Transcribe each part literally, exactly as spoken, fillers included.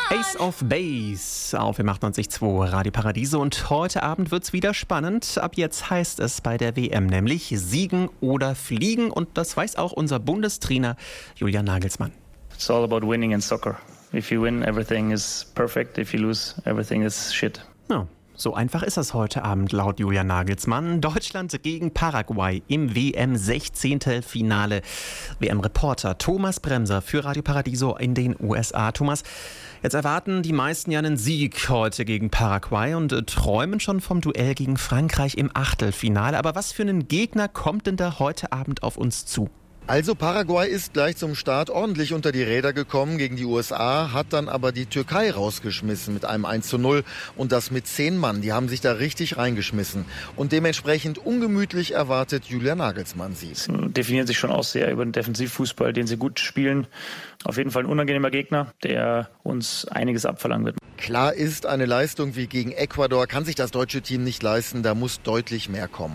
Ace of Base auf M achtundneunzig Komma zwei Radio Paradiso und heute Abend wird's wieder spannend. Ab jetzt heißt es bei der W M nämlich siegen oder fliegen und das weiß auch unser Bundestrainer Julian Nagelsmann. It's all about winning in soccer. If you win, everything is perfect. If you lose, everything is shit. Ja. So einfach ist es heute Abend laut Julian Nagelsmann. Deutschland gegen Paraguay im W M-Sechzehntelfinale. W M-Reporter Thomas Bremser für Radio Paradiso in den U S A. Thomas, jetzt erwarten die meisten ja einen Sieg heute gegen Paraguay und äh, träumen schon vom Duell gegen Frankreich im Achtelfinale. Aber was für einen Gegner kommt denn da heute Abend auf uns zu? Also Paraguay ist gleich zum Start ordentlich unter die Räder gekommen gegen die U S A, hat dann aber die Türkei rausgeschmissen mit einem eins zu null und das mit zehn Mann. Die haben sich da richtig reingeschmissen und dementsprechend ungemütlich erwartet Julian Nagelsmann sie. Sie definieren sich schon aus sehr über den Defensivfußball, den sie gut spielen. Auf jeden Fall ein unangenehmer Gegner, der uns einiges abverlangen wird. Klar ist, eine Leistung wie gegen Ecuador kann sich das deutsche Team nicht leisten, da muss deutlich mehr kommen.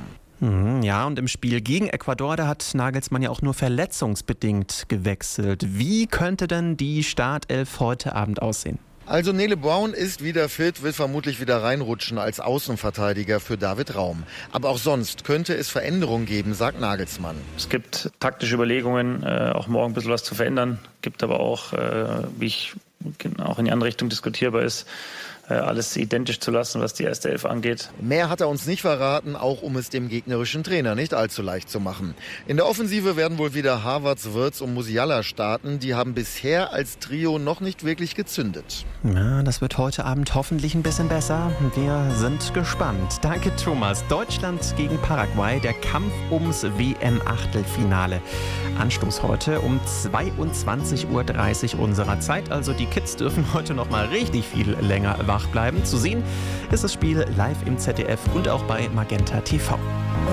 Ja, und im Spiel gegen Ecuador, da hat Nagelsmann ja auch nur verletzungsbedingt gewechselt. Wie könnte denn die Startelf heute Abend aussehen? Also Nele Brown ist wieder fit, will vermutlich wieder reinrutschen als Außenverteidiger für David Raum. Aber auch sonst könnte es Veränderungen geben, sagt Nagelsmann. Es gibt taktische Überlegungen, äh, auch morgen ein bisschen was zu verändern. Gibt aber auch, äh, wie ich auch in die andere Richtung diskutierbar ist, alles identisch zu lassen, was die erste Elf angeht. Mehr hat er uns nicht verraten, auch um es dem gegnerischen Trainer nicht allzu leicht zu machen. In der Offensive werden wohl wieder Havertz, Wirtz und Musiala starten. Die haben bisher als Trio noch nicht wirklich gezündet. Ja, das wird heute Abend hoffentlich ein bisschen besser. Wir sind gespannt. Danke, Thomas. Deutschland gegen Paraguay, der Kampf ums W M-Achtelfinale. Anstoß heute um zweiundzwanzig Uhr dreißig unserer Zeit. Also die Kids dürfen heute noch mal richtig viel länger wach bleiben. Zu sehen ist das Spiel live im Z D F und auch bei Magenta T V.